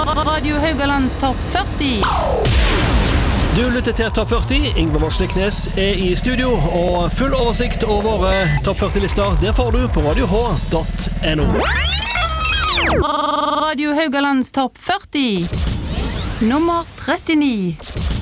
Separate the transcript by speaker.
Speaker 1: Radio Haugalands topp 40.
Speaker 2: Du lytter til Topp 40. Ingvar Morsliknes i studio, og full oversikt over Topp 40-lister, det får du på radioh.no.
Speaker 1: Radio Haugalands topp 40. Nummer 39.